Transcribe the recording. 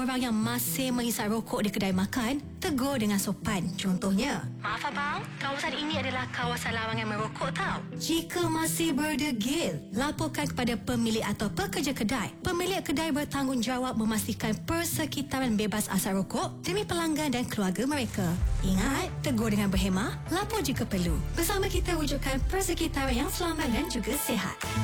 orang yang masih menghisap rokok di kedai makan, tegur dengan sopan. Contohnya, "Maaf abang, kawasan ini adalah kawasan larangan merokok tau." Jika masih berdegil, laporkan kepada pemilik atau pekerja kedai. Pemilik kedai bertanggungjawab memastikan persekitaran bebas asap rokok demi pelanggan dan keluarga mereka. Ingat, tegur dengan berhemah, lapor jika perlu. Bersama kita wujudkan persekitaran yang selamat dan juga sihat.